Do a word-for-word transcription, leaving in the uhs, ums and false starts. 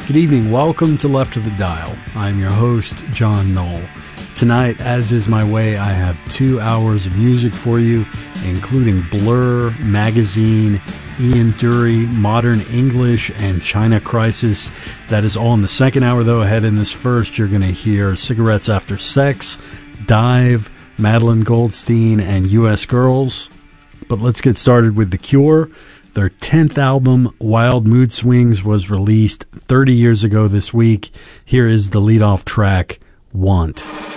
Good evening. Welcome to Left of the Dial. I'm your host, John Knoll. Tonight, as is my way, I have two hours of music for you, including Blur, Magazine, Ian Dury, Modern English, and China Crisis. That is all in the second hour, though. Ahead in this first, you're going to hear Cigarettes After Sex, Dive, Madeline Goldstein, and U S Girls. But let's get started with The Cure. Their tenth album, Wild Mood Swings, was released thirty years ago this week. Here is the lead-off track, Want.